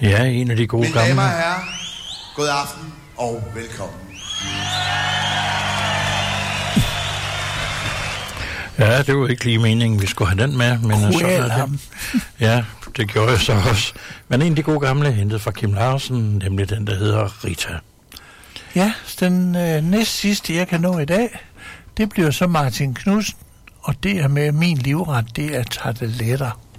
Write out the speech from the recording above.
Ja, en af de gode Mine gamle. damer og herrer, god aften og velkommen. Ja, det var ikke lige meningen, vi skulle have den med, men så er det. Ja, det gjorde jeg så også. Men en af de gode gamle, hentet fra Kim Larsen, nemlig den, der hedder Rita. Ja, den næst sidste, jeg kan nå i dag, det bliver så Martin Knudsen, og det er med min livret, det er Tarteletter.